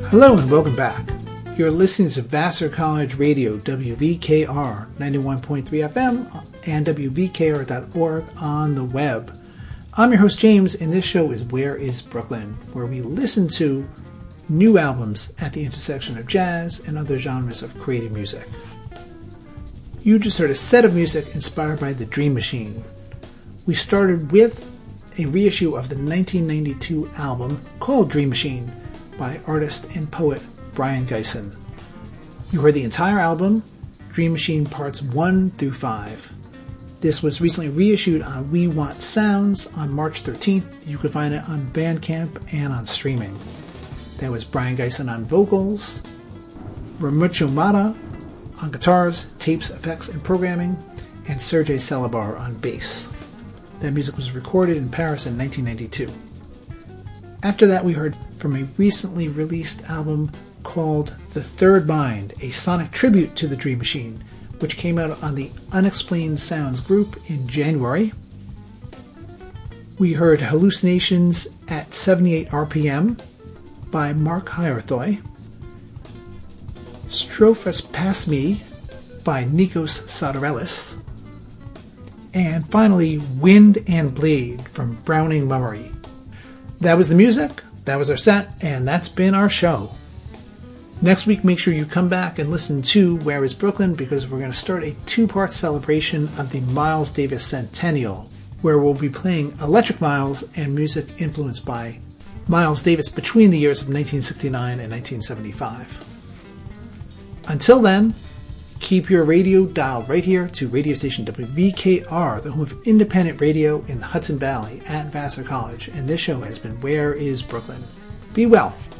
Hello and welcome back. You're listening to Vassar College Radio, WVKR 91.3 FM and WVKR.org on the web. I'm your host James, and this show is Where is Brooklyn, where we listen to new albums at the intersection of jazz and other genres of creative music. You just heard a set of music inspired by the Dream Machine. We started with a reissue of the 1992 album called Dream Machine by artist and poet Brian Gysin. You heard the entire album, Dream Machine Parts 1 through 5. This was recently reissued on We Want Sounds on March 13th. You can find it on Bandcamp and on streaming. That was Brian Gysin on vocals, Ramucho Mata on guitars, tapes, effects, and programming, and Sergei Salabar on bass. That music was recorded in Paris in 1992. After that, we heard from a recently released album called The Third Mind, a sonic tribute to the Dream Machine, which came out on the Unexplained Sounds group in January. We heard Hallucinations at 78 RPM by Mark Hierthoy, Strophas Pass Me by Nikos Soterelis, and finally Wind and Blade from Browning Mummery. That was the music, that was our set, and that's been our show. Next week, make sure you come back and listen to Where is Brooklyn, because we're going to start a two-part celebration of the Miles Davis Centennial, where we'll be playing Electric Miles and music influenced by Miles Davis between the years of 1969 and 1975. Until then, keep your radio dialed right here to radio station WVKR, the home of independent radio in the Hudson Valley at Vassar College. And this show has been Where is Brooklyn? Be well.